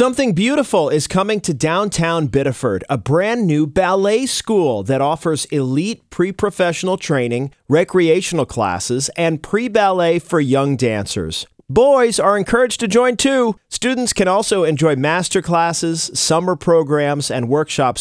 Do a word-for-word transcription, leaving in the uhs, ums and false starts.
Something beautiful is coming to downtown Biddeford, a brand new ballet school that offers elite pre-professional training, recreational classes, and pre-ballet for young dancers. Boys are encouraged to join too. Students can also enjoy master classes, summer programs, and workshops